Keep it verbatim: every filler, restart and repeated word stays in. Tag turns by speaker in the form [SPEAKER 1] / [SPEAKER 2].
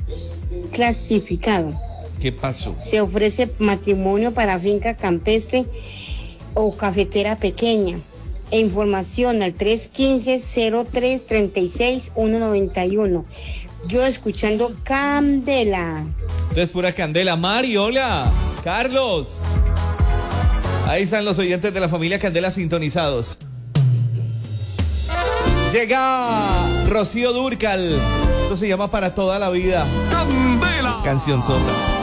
[SPEAKER 1] clasificado.
[SPEAKER 2] ¿Qué pasó?
[SPEAKER 1] Se ofrece matrimonio para finca campestre o cafetera pequeña. E información al tres uno cinco, cero tres tres seis, uno nueve uno. Yo escuchando Candela.
[SPEAKER 2] Entonces, pura candela. Mari, hola. Carlos. Ahí están los oyentes de la familia Candela sintonizados. Llega Rocío Dúrcal. Esto se llama Para Toda la Vida.
[SPEAKER 3] Candela.
[SPEAKER 2] Canción sota.